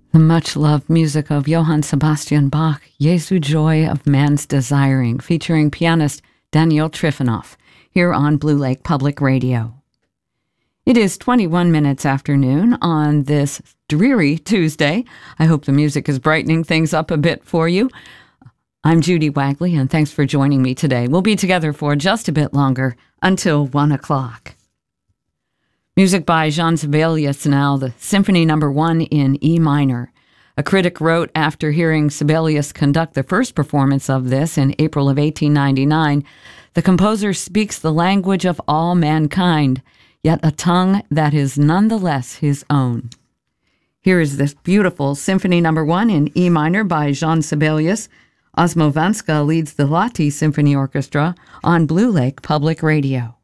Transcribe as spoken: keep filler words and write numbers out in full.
The much-loved music of Johann Sebastian Bach, Jesu Joy of Man's Desiring, featuring pianist Daniel Trifonov, here on Blue Lake Public Radio. It is twenty-one minutes after noon on this dreary Tuesday. I hope the music is brightening things up a bit for you. I'm Judy Wagley, and thanks for joining me today. We'll be together for just a bit longer, until one o'clock. Music by Jean Sibelius now, the Symphony Number One in E minor. A critic wrote after hearing Sibelius conduct the first performance of this in April of eighteen ninety-nine, the composer speaks the language of all mankind, yet a tongue that is nonetheless his own. Here is this beautiful Symphony Number One in E minor by Jean Sibelius. Osmo Vanska leads the Lahti Symphony Orchestra on Blue Lake Public Radio.